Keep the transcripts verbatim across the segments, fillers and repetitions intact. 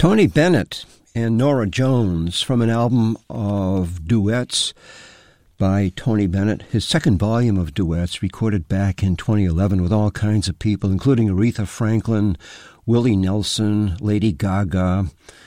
Tony Bennett and Norah Jones from an album of duets by Tony Bennett, his second volume of duets recorded back in twenty eleven with all kinds of people, including Aretha Franklin, Willie Nelson, Lady Gaga,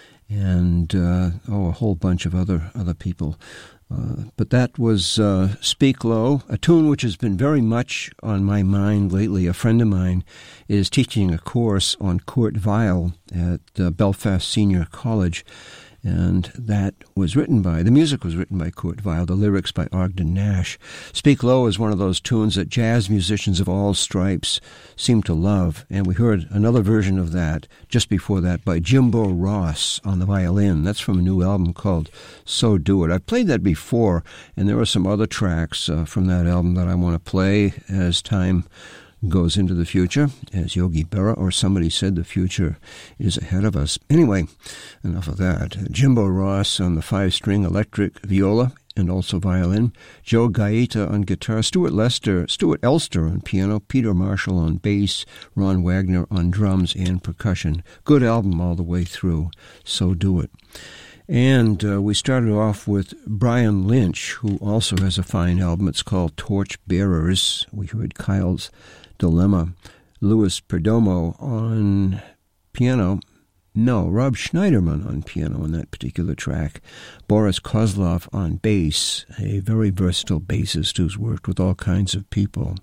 and uh, oh, a whole bunch of other, other people. Uh, but that was uh, Speak Low, a tune which has been very much on my mind lately. A friend of mine is teaching a course on Kurt Weill at uh, Belfast Senior College, and that was written by, the music was written by Kurt Weill, the lyrics by Ogden Nash. Speak Low is one of those tunes that jazz musicians of all stripes seem to love, and we heard another version of that just before that by Jimbo Ross on the violin. That's from a new album called So Do It. I've played that before, and there are some other tracks uh, from that album that I want to play as time goes into the future. As Yogi Berra or somebody said, the future is ahead of us. Anyway, enough of that. Jimbo Ross on the five-string electric viola and also violin, Joe Gaeta on guitar, Stuart Lester, Stuart Elster on piano, Peter Marshall on bass, Ron Wagner on drums and percussion. Good album all the way through. So Do It. And uh, we started off with Brian Lynch, who also has a fine album. It's called Torch Bearers. We heard Kyle's Dilemma. Louis Perdomo on piano. No, Rob Schneiderman on piano on that particular track. Boris Kozlov on bass, a very versatile bassist who's worked with all kinds of people.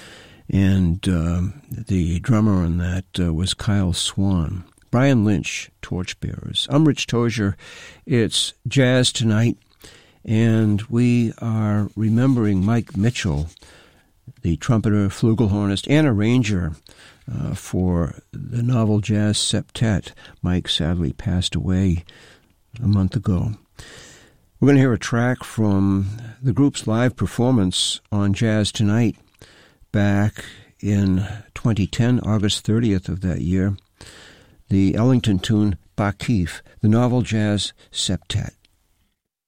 And uh, the drummer on that uh, was Kyle Swan. Brian Lynch, Torchbearers. I'm Rich Tozier. It's Jazz Tonight, and we are remembering Mike Mitchell, the trumpeter, flugelhornist, and arranger uh, for the Novel Jazz Septet. Mike sadly passed away a month ago. We're going to hear a track from the group's live performance on Jazz Tonight back in twenty ten, August thirtieth of that year. The Ellington tune Bakif, the Novel Jazz Septet.